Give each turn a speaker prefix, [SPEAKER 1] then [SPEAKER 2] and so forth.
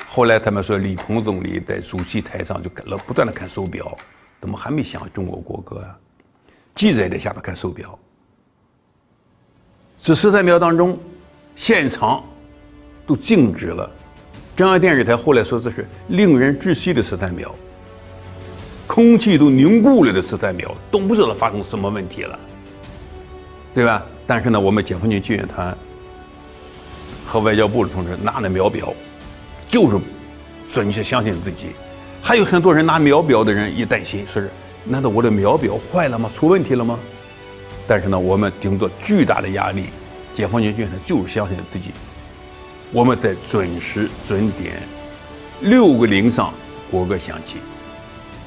[SPEAKER 1] 后来他们说李鹏总理在主席台上就不断的看手表，怎么还没响中国国歌啊？记者也在下面看手表。这13秒当中，现场都静止了。中央电视台后来说这是令人窒息的13秒，空气都凝固了的13秒，都不知道发生什么问题了，对吧？但是呢，我们解放军救援团和外交部的同志拿着秒表，就是准确相信自己。还有很多人拿秒表的人一担心，说是难道我的秒表坏了吗？出问题了吗？但是呢，我们顶着巨大的压力，解放军救援团就是相信自己，我们在准时准点6个0上国歌响起。